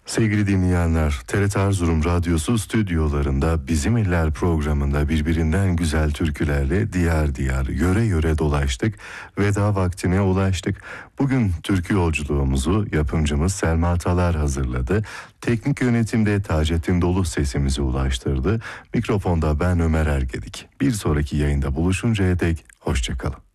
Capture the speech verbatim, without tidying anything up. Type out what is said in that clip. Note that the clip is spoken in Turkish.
Sevgili dinleyenler, T R T Erzurum Radyosu stüdyolarında Bizim İller programında birbirinden güzel türkülerle diyar diyar, yöre yöre dolaştık. Veda vaktine ulaştık. Bugün türkü yolculuğumuzu yapımcımız Selma Talar hazırladı. Teknik yönetimde Taceddin Dolu sesimizi ulaştırdı. Mikrofonda ben Ömer Ergedik. Bir sonraki yayında buluşuncaya dek hoşça kalın.